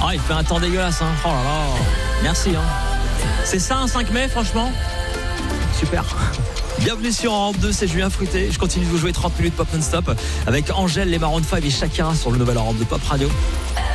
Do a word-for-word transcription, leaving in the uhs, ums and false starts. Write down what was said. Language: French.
Ah, il fait un temps dégueulasse, hein. Oh là là. Merci, hein. C'est ça un cinq mai, franchement. Super. Bienvenue sur Europe deux, c'est Julien Fruité. Je continue de vous jouer trente minutes pop non-stop avec Angèle, les Maroon cinq et Shakira sur le nouvel Europe deux Pop Radio.